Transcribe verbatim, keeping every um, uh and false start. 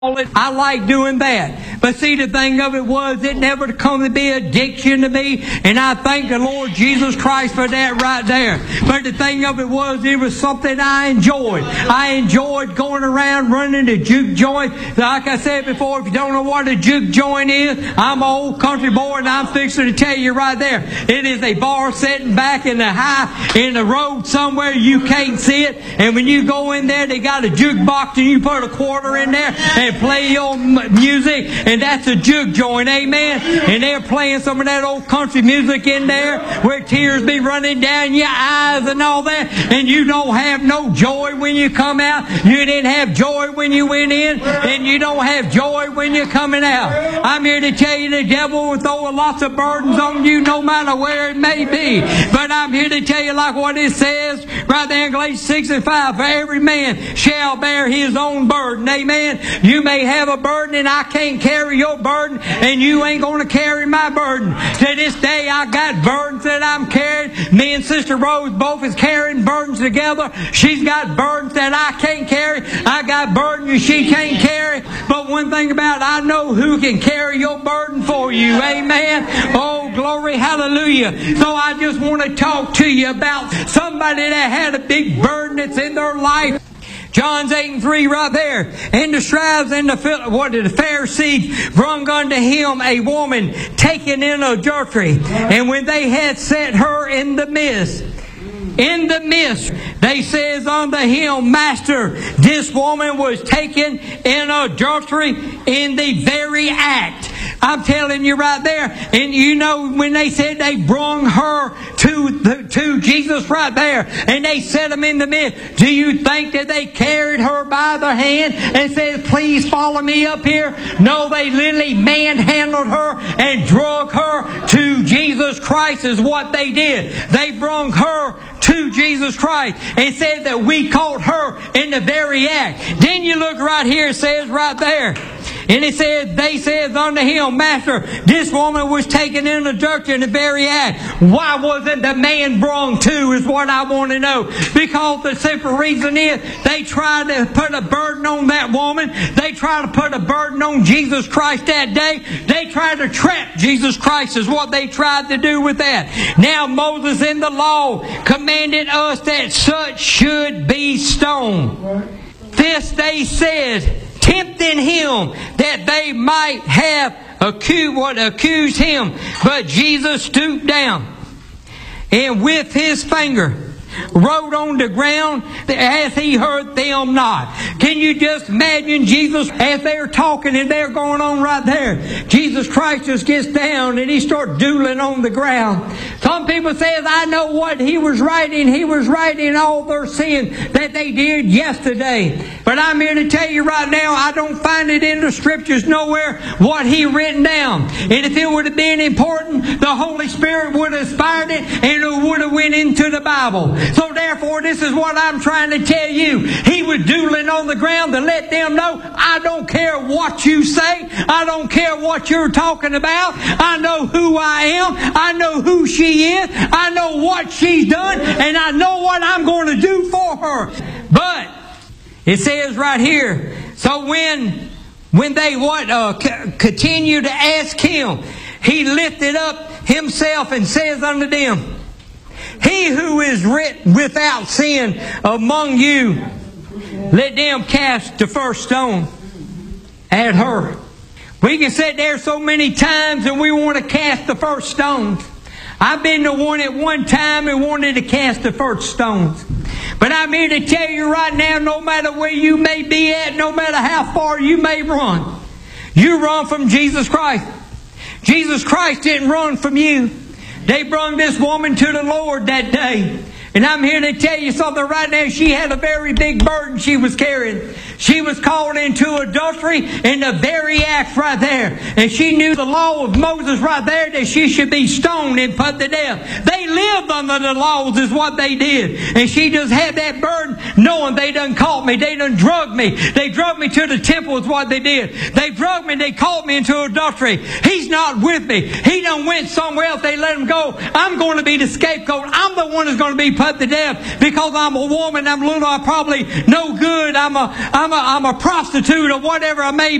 I like doing that. But see, the thing of it was, it never come to be addiction to me. And I thank the Lord Jesus Christ for that right there. But the thing of it was, it was something I enjoyed. I enjoyed going around running the juke joint. Like I said before, if you don't know what a juke joint is, I'm an old country boy and I'm fixing to tell you right there. It is a bar sitting back in the high, in the road somewhere. You can't see it. And when you go in there, they got a jukebox and you put a quarter in there and play your music, and that's a juke joint, amen. And they're playing some of that old country music in there where tears be running down your eyes and all that, and you don't have no joy when you come out. You didn't have joy when you went in, and you don't have joy when you're coming out. I'm here to tell you, the devil will throw lots of burdens on you no matter where it may be. But I'm here to tell you, like what it says right there in Galatians six and five, for every man shall bear his own burden, amen. You may have a burden and I can't carry your burden, and you ain't going to carry my burden. To this day I got burdens that I'm carrying. Me and Sister Rose both is carrying burdens together. She's got burdens that I can't carry. I got burdens she can't carry. But one thing about it, I know who can carry your burden for you. Amen. Oh, glory, hallelujah. So I just want to talk to you about somebody that had a big burden that's in their life. John's eight and three right there. And the scribes and the, what did the Pharisees brung unto him a woman taken in adultery. And when they had set her in the midst, in the midst, they says unto him, Master, this woman was taken in adultery in the very act. I'm telling you right there. And you know, when they said they brung her to the, to Jesus right there, and they set him in the midst, do you think that they carried her by the hand and said, please follow me up here? No, they literally manhandled her and drug her to Jesus Christ is what they did. They brung her to Jesus Christ and said that we caught her in the very act. Then you look right here, it says right there. And it said, they said unto him, Master, this woman was taken in adultery in the very act. Why wasn't the man brung to is what I want to know. Because the simple reason is they tried to put a burden on that woman. They tried to put a burden on Jesus Christ that day. They tried to trap Jesus Christ is what they tried to do with that. Now Moses in the law commanded us that such should be stoned. This they said, tempting him that they might have accused what accused him. But Jesus stooped down and with his finger wrote on the ground as he heard them not. Can you just imagine Jesus as they're talking and they're going on right there? Jesus Christ just gets down and he starts doodling on the ground. Some people say, I know what he was writing. He was writing all their sin that they did yesterday. But I'm here to tell you right now, I don't find it in the scriptures nowhere what he written down. And if it would have been important, the Holy Spirit would have inspired it and it would have went into the Bible. So therefore, this is what I'm trying to tell you. He was doodling on the ground to let them know, I don't care what you say. I don't care what you're talking about. I know who I am. I know who she is. I know what she's done. And I know what I'm going to do for her. But it says right here, so when when they what uh, c- continue to ask him, he lifted up himself and says unto them, he who is written without sin among you, let them cast the first stone at her. We can sit there so many times and we want to cast the first stones. I've been the one at one time and wanted to cast the first stones. But I'm here to tell you right now, no matter where you may be at, no matter how far you may run, you run from Jesus Christ. Jesus Christ didn't run from you. They brought this woman to the Lord that day. And I'm here to tell you something right now. She had a very big burden she was carrying. She was called into adultery in the very act right there. And she knew the law of Moses right there that she should be stoned and put to death. They lived under the laws is what they did. And she just had that burden knowing they done caught me. They done drugged me. They drugged me to the temple is what they did. They drugged me. They caught me into adultery. He's not with me. He done went somewhere else. They let him go. I'm going to be the scapegoat. I'm the one that's going to be put to death because I'm a woman. I'm little. I'm probably no good. I'm a, I'm I'm a, I'm a prostitute or whatever I may